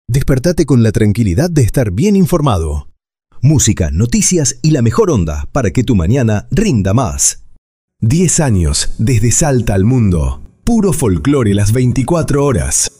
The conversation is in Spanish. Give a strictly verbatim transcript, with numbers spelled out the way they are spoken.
Despertate con la tranquilidad de estar bien informado. Música, noticias y la mejor onda para que tu mañana rinda más. diez años desde Salta al mundo. Puro folclore las veinticuatro horas.